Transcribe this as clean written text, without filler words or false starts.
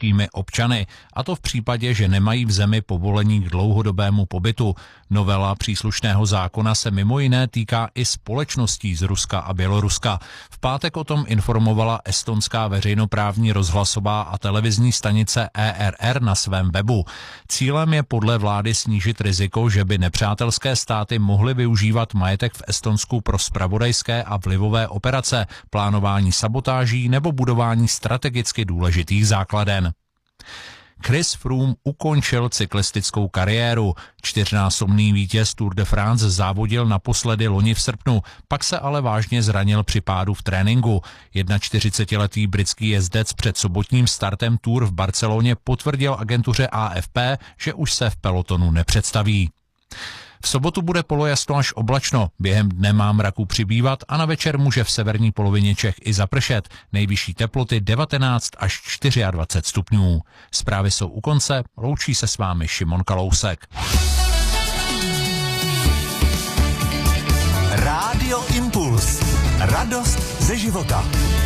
ruskými občany, a to v případě, že nemají v zemi povolení k dlouhodobému pobytu. Novela příslušného zákona se mimo jiné týká i společností z Ruska a Běloruska. V pátek o tom informovala estonská veřejnoprávní rozhlasová a televizní stanice ERR na svém webu. Cílem je podle vlády snížit riziko, že by nepřátelské státy mohly využívat majetek v Estonsku pro zpravodajské a vlivové operace, plánování sabotáží nebo budování strategicky důležitých základen. Chris Froome ukončil cyklistickou kariéru. 4násobný vítěz Tour de France závodil naposledy loni v srpnu, pak se ale vážně zranil při pádu v tréninku. 41letý britský jezdec před sobotním startem Tour v Barceloně potvrdil agentuře AFP, že už se v pelotonu nepředstaví. V sobotu bude polojasno až oblačno, během dne má mraku přibývat a na večer může v severní polovině Čech i zapršet. Nejvyšší teploty 19 až 24 stupňů. Zprávy jsou u konce, loučí se s vámi Šimon Kalousek. Rádio Impuls. Radost ze života.